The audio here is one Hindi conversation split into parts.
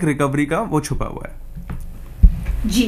एक रिकवरी का वो छुपा हुआ है। जी,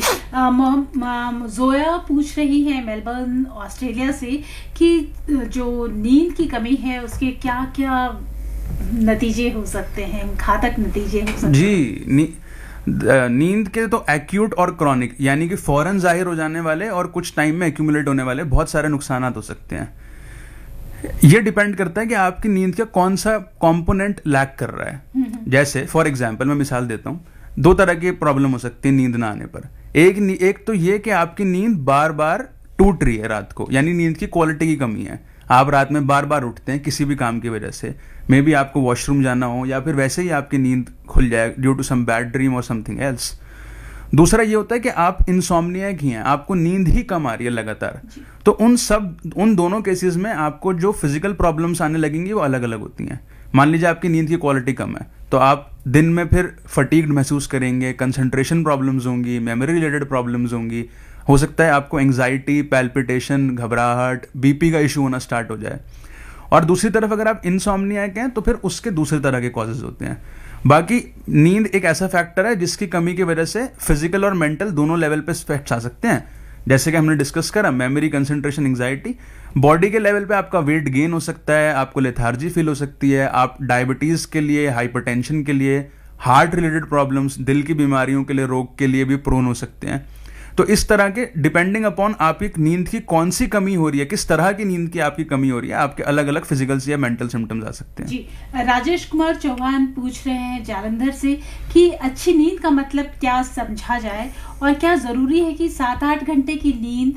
जोया पूछ रही है मेलबर्न ऑस्ट्रेलिया से कि जो नींद की कमी है उसके क्या क्या नतीजे हो सकते हैं, घातक नतीजे हो सकते हैं। जी, नींद के तो एक्यूट और क्रॉनिक यानी कि फौरन जाहिर हो जाने वाले और कुछ टाइम में एक्यूमुलेट होने वाले बहुत सारे नुकसान हो सकते हैं। ये डिपेंड करता है कि आपकी नींद का कौन सा कंपोनेंट लैक कर रहा है। जैसे फॉर एग्जांपल मैं मिसाल देता हूँ, 2 तरह की प्रॉब्लम हो सकती है नींद ना आने पर। एक तो ये कि आपकी नींद बार बार टूट रही है रात को, यानी नींद की क्वालिटी की कमी है। आप रात में बार बार उठते हैं किसी भी काम की वजह से, मे बी आपको वॉशरूम जाना हो या फिर वैसे ही आपकी नींद खुल जाए due to some bad dream और समथिंग एल्स। दूसरा ये होता है कि आप इंसोम्नियाक ही हैं, आपको नींद ही कम आ रही है लगातार। तो उन दोनों केसेस में आपको जो फिजिकल प्रॉब्लम्स आने लगेंगी वो अलग अलग होती हैं। मान लीजिए आपकी नींद की क्वालिटी कम है तो आप दिन में फिर फटीग्ड महसूस करेंगे, कंसंट्रेशन प्रॉब्लम्स होंगी, मेमोरी रिलेटेड प्रॉब्लम्स होंगी, हो सकता है आपको एंग्जाइटी, पैल्पिटेशन, घबराहट, बीपी का इशू होना स्टार्ट हो जाए। और दूसरी तरफ अगर आप इंसोम्नियाक हैं तो फिर उसके दूसरे तरह के कॉजेज होते हैं। बाकी नींद एक ऐसा फैक्टर है जिसकी कमी की वजह से फिजिकल और मेंटल दोनों लेवल पे इफेक्ट्स आ सकते हैं। जैसे कि हमने डिस्कस करा, मेमोरी, कंसंट्रेशन, एंग्जाइटी। बॉडी के लेवल पे आपका वेट गेन हो सकता है, आपको लेथार्जी फील हो सकती है, आप डायबिटीज के लिए, हाइपरटेंशन के लिए, हार्ट रिलेटेड प्रॉब्लम्स, दिल की बीमारियों के लिए, रोग के लिए भी प्रोन हो सकते हैं। तो इस तरह के डिपेंडिंग अपॉन आपकी नींद की कौन सी कमी हो रही है, किस तरह की नींद की आपकी कमी हो रही है, आपके अलग अलग फिजिकल या मेंटल सिम्टम्स आ सकते हैं। जी, राजेश कुमार चौहान पूछ रहे हैं जालंधर से कि अच्छी नींद का मतलब क्या समझा जाए और क्या जरूरी है कि 7-8 घंटे की नींद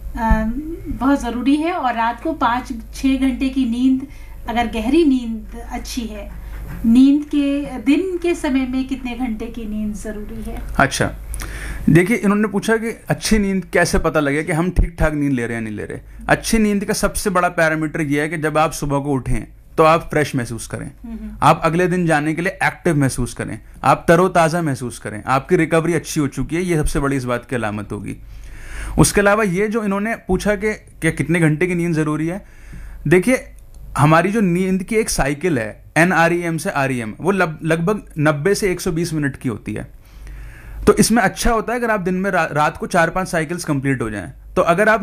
बहुत जरूरी है और रात को 5-6 घंटे की नींद, अगर गहरी नींद अच्छी है, नींद के दिन के समय में कितने घंटे की नींद जरूरी है? अच्छा, देखिए इन्होंने पूछा कि अच्छी नींद कैसे पता लगे कि हम ठीक ठाक नींद ले रहे हैं नहीं ले रहे। अच्छी नींद का सबसे बड़ा पैरामीटर यह है कि जब आप सुबह को उठें तो आप फ्रेश महसूस करें, आप अगले दिन जाने के लिए एक्टिव महसूस करें, आप तरोताजा महसूस करें, आपकी रिकवरी अच्छी हो चुकी है, ये सबसे बड़ी इस बात की अलामत होगी। उसके अलावा ये जो इन्होंने पूछा कि कितने घंटे की नींद जरूरी है, देखिए हमारी जो नींद की एक साइकिल है NREM से REM, वो लगभग 90 से 120 मिनट की होती है। तो इसमें अच्छा होता है अगर आप दिन में रात को 4-5 साइकिल्स कंप्लीट हो जाएं। तो अगर आप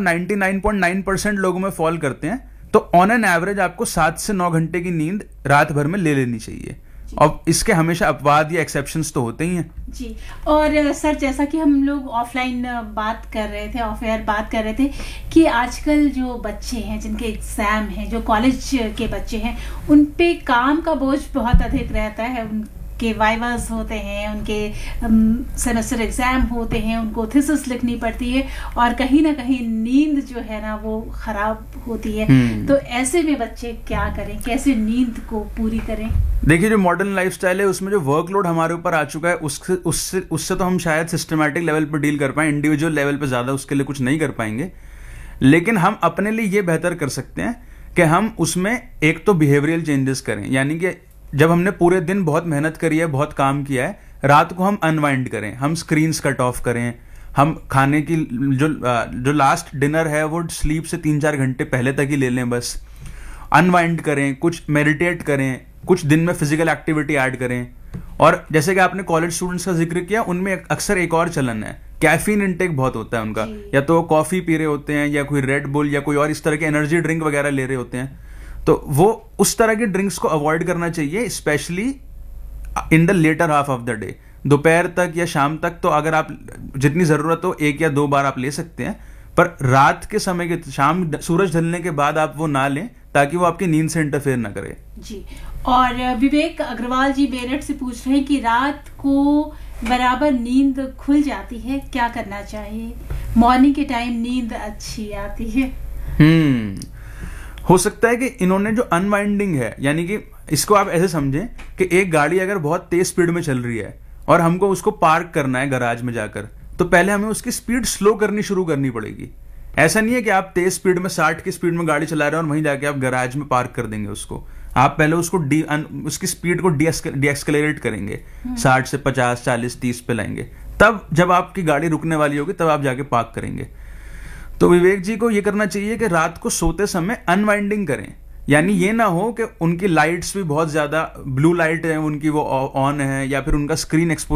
99.9% लोगों में फॉल करते हैं तो ऑन एन एवरेज आपको 7 से 9 घंटे की नींद रात भर में ले लेनी चाहिए। और इसके हमेशा अपवाद या एक्सेप्शंस तो होते ही हैं। जी, और सर जैसा कि हम लोग ऑफलाइन बात कर रहे थे, ऑफ एयर बात कर रहे थे कि आजकल जो बच्चे हैं जिनके एग्जाम हैं, जो कॉलेज के बच्चे हैं, उन पे काम का बोझ बहुत अधिक रहता है। उनके वाइवास होते हैं, उनके सेमेस्टर एग्जाम होते हैं, उनको थीसिस लिखनी पड़ती है और कहीं ना कहीं नींद जो है ना वो खराब होती है। तो ऐसे में बच्चे क्या करें, कैसे नींद को पूरी करें? देखिए जो मॉडर्न लाइफस्टाइल है उसमें जो वर्कलोड हमारे ऊपर आ चुका है उससे तो हम शायद सिस्टमैटिक लेवल पर डील कर पाएं, इंडिविजुअल लेवल पे ज़्यादा उसके लिए कुछ नहीं कर पाएंगे। लेकिन हम अपने लिए ये बेहतर कर सकते हैं कि हम उसमें एक तो बिहेवियरल चेंजेस करें, यानी कि जब हमने पूरे दिन बहुत मेहनत करी है, बहुत काम किया है, रात को हम अनवाइंड करें, हम स्क्रीन्स कट ऑफ करें, हम खाने की जो लास्ट डिनर है वो स्लीप से 3-4 घंटे पहले तक ही ले लें, बस अनवाइंड करें, कुछ मेडिटेट करें, कुछ दिन में फिजिकल एक्टिविटी ऐड करें। और जैसे कि आपने कॉलेज स्टूडेंट्स का जिक्र किया, उनमें अक्सर एक और चलन है, कैफीन इंटेक बहुत होता है उनका, या तो कॉफी पी रहे होते हैं या कोई रेड बुल या कोई और इस तरह के एनर्जी ड्रिंक वगैरह ले रहे होते हैं। तो वो उस तरह के ड्रिंक्स को अवॉइड करना चाहिए, specially in the letter half of the day, दोपहर तक या शाम तक। तो अगर आप जितनी जरूरत हो 1 या 2 बार आप ले सकते हैं, पर रात के समय के शाम सूरज ढलने के बाद आप वो ना लें ताकि वो आपकी नींद से इंटरफेयर ना करे। जी, और विवेक अग्रवाल जी मेरठ से पूछ रहे हैं कि रात को बराबर नींद खुल जाती है, क्या करना चाहिए? मॉर्निंग के टाइम नींद अच्छी आती है। हो सकता है कि इन्होंने जो अनवाइंडिंग है, यानी कि इसको आप ऐसे समझें कि एक गाड़ी अगर बहुत तेज स्पीड में चल रही है और हमको उसको पार्क करना है गराज में जाकर, तो पहले हमें उसकी स्पीड स्लो करनी शुरू करनी पड़ेगी। ऐसा नहीं है कि आप तेज स्पीड में 60 की स्पीड में गाड़ी चला रहे हैं और वहीं जाके आप गराज में पार्क कर देंगे उसको। आप पहले उसको उसकी स्पीड को डीएक्सलेरेट करेंगे, 60 से 50, 40, 30 पे लाएंगे, तब जब आपकी गाड़ी रुकने वाली होगी तब आप जाके पार्क करेंगे। तो विवेक जी को ये करना चाहिए कि रात को सोते समय अनवाइंडिंग करें, यानी ये ना हो कि उनकी लाइट्स भी बहुत ज्यादा ब्लू लाइट है उनकी वो ऑन है, या फिर उनका स्क्रीन एक्सपोजर